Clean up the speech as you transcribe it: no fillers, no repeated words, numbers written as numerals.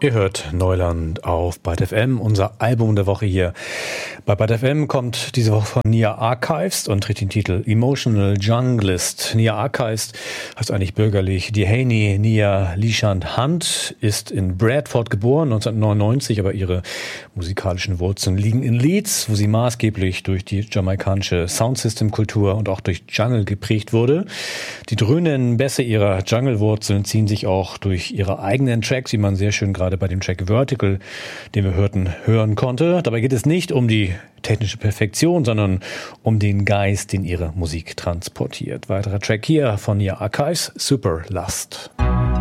Ihr hört Neuland auf Byte FM, unser Album der Woche hier. Bei Byte FM kommt diese Woche von Nia Archives und trägt den Titel Emotional Junglist. Nia Archives heißt eigentlich bürgerlich Dehaney Nia Leashant Hunt, ist in Bradford geboren, 1999, aber ihre musikalischen Wurzeln liegen in Leeds, wo sie maßgeblich durch die jamaikanische Soundsystem-Kultur und auch durch Jungle geprägt wurde. Die dröhnenden Bässe ihrer Jungle-Wurzeln ziehen sich auch durch ihre eigenen Tracks, wie man sehr schön gerade bei dem Track Vertical, den wir hörten, hören konnte. Dabei geht es nicht um die technische Perfektion, sondern um den Geist, den ihre Musik transportiert. Weiterer Track hier von Nia Archives, Super Lust.